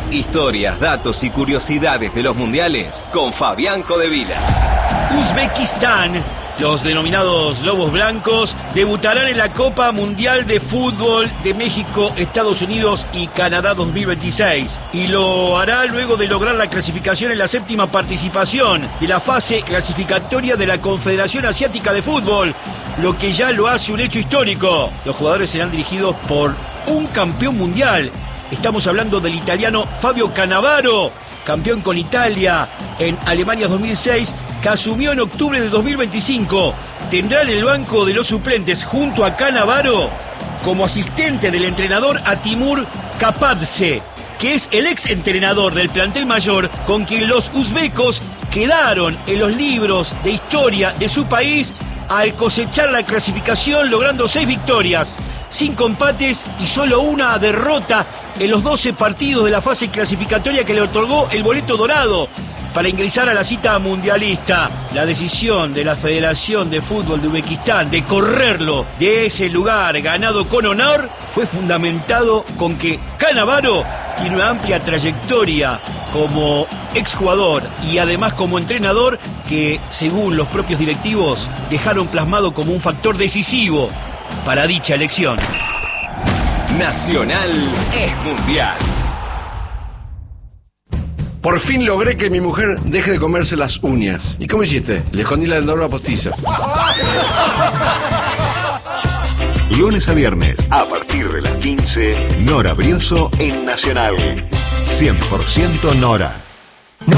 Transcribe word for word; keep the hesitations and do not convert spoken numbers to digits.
Historias, datos y curiosidades de los mundiales con Fabián Codevila. Uzbekistán, los denominados Lobos Blancos, debutarán en la Copa Mundial de Fútbol de México, Estados Unidos y Canadá dos mil veintiséis. Y lo hará luego de lograr la clasificación en la séptima participación de la fase clasificatoria de la Confederación Asiática de Fútbol, lo que ya lo hace un hecho histórico. Los jugadores serán dirigidos por un campeón mundial. Estamos hablando del italiano Fabio Cannavaro, campeón con Italia en Alemania dos mil seis, que asumió en octubre de dos mil veinticinco. Tendrá en el banco de los suplentes junto a Cannavaro como asistente del entrenador a Timur Kapadze, que es el ex entrenador del plantel mayor con quien los uzbecos quedaron en los libros de historia de su país al cosechar la clasificación, logrando seis victorias, cinco empates y solo una derrota en los doce partidos de la fase clasificatoria que le otorgó el boleto dorado para ingresar a la cita mundialista. La decisión de la Federación de Fútbol de Uzbekistán de correrlo de ese lugar ganado con honor fue fundamentado con que Cannavaro tiene una amplia trayectoria como exjugador y además como entrenador que, según los propios directivos, dejaron plasmado como un factor decisivo para dicha elección. Nacional es mundial. Por fin logré que mi mujer deje de comerse las uñas. ¿Y cómo hiciste? Le escondí la dentadura postiza. Lunes a viernes, a partir de las quince, Nora Brioso en Nacional. cien por ciento Nora.